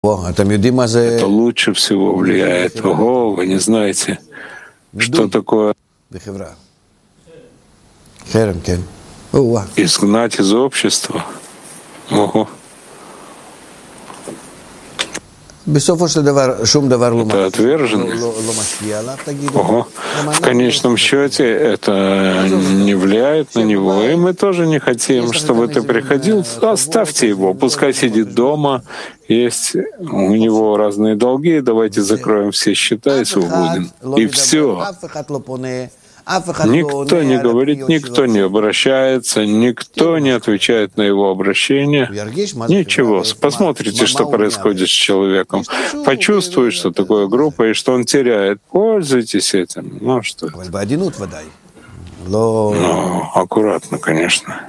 Это лучше всего влияет. Ого, вы не знаете, что такое изгнать из общества. Ого. Это отверженный. Ого. В конечном счете это не влияет на него. И мы тоже не хотим, чтобы ты приходил. Оставьте его, пускай сидит дома. Есть у него разные долги. Давайте закроем все счета и свободен. И все. Никто не говорит, никто не обращается, никто не отвечает на его обращение. Ничего. Посмотрите, что происходит с человеком. Почувствует, что такое группа и что он теряет. Пользуйтесь этим. Ну что? Ну, аккуратно, конечно.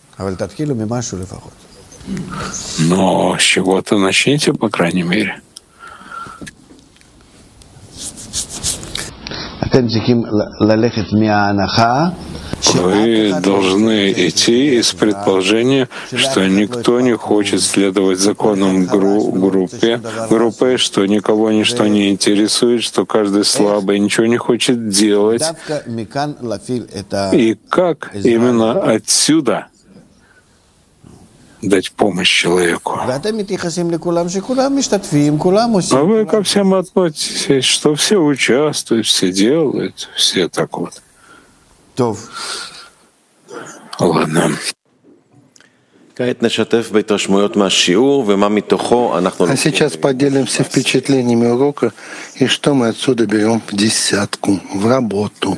Но с чего-то начните, по крайней мере. Вы должны идти из предположения, что никто не хочет следовать законам группы, что никого ничто не интересует, что каждый слабый ничего не хочет делать. И как именно отсюда дать помощь человеку. А вы ко всем относитесь, что все участвуют, все делают, все так вот. Ладно. А сейчас поделимся впечатлениями урока и что мы отсюда берем в десятку, в работу.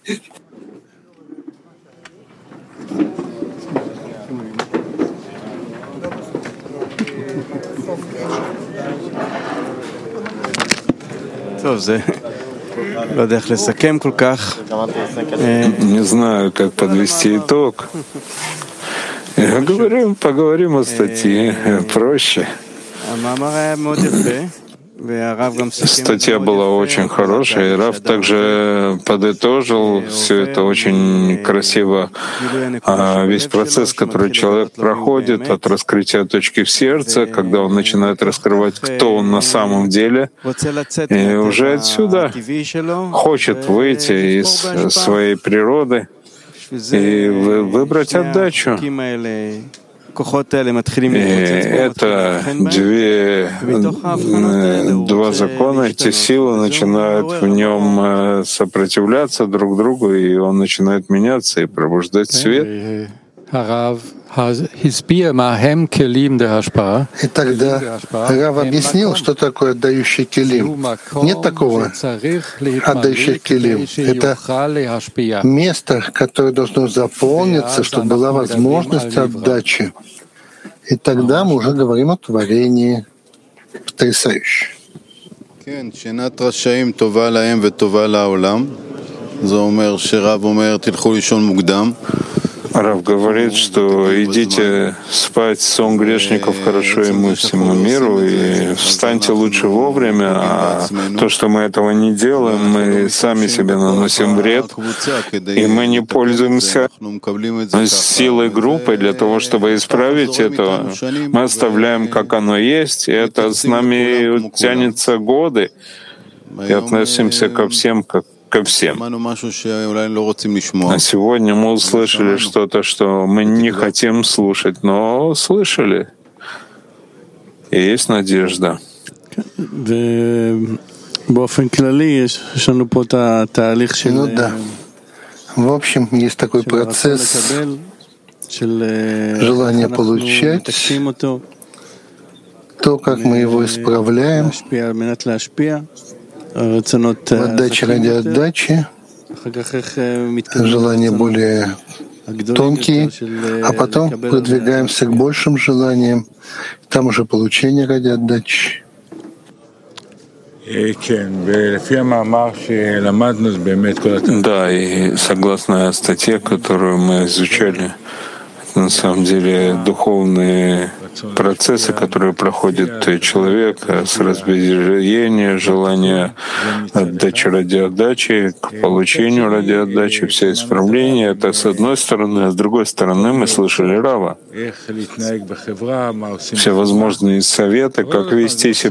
Не знаю, как подвести итог. Поговорим о статье проще. Статья была очень хорошая, и Рав также подытожил все это очень красиво. Весь процесс, который человек проходит от раскрытия точки в сердце, когда он начинает раскрывать, кто он на самом деле, и уже отсюда хочет выйти из своей природы и выбрать отдачу. И это два закона, эти силы начинают в нем сопротивляться друг другу, и он начинает меняться и пробуждать свет. И тогда Рав объяснил, что такое отдающий келим. Нет такого отдающих келим. Это место, которое должно заполниться, чтобы была возможность отдачи. И тогда мы уже говорим о творении. Потрясающе. Рав говорит, что идите спать, сон грешников хорошо ему всему миру, и встаньте лучше вовремя, а то, что мы этого не делаем, мы сами себе наносим вред, и мы не пользуемся силой группы для того, чтобы исправить это. Мы оставляем, как оно есть, и это с нами тянется годы, и относимся ко всем как ко всем. А сегодня мы услышали что-то, что мы не хотим слушать, но слышали. И есть надежда. Ну да. В общем, есть такой процесс желания получать, то, как мы его исправляем, в отдаче ради отдачи, желания более тонкие, а потом продвигаемся к большим желаниям, там уже получение ради отдачи. Да, и согласно статье, которую мы изучали, на самом деле духовные процессы, которые проходит человек с разбиения, желания отдачи ради отдачи, к получению ради отдачи, все исправления. Это с одной стороны, а с другой стороны мы слышали Рава. Все возможные советы, как вести себя